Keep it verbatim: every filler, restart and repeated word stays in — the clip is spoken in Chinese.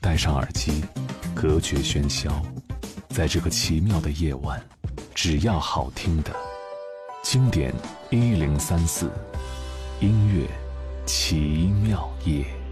戴上耳机，隔绝喧嚣，在这个奇妙的夜晚，只要好听的经典一零三四，音乐奇妙夜。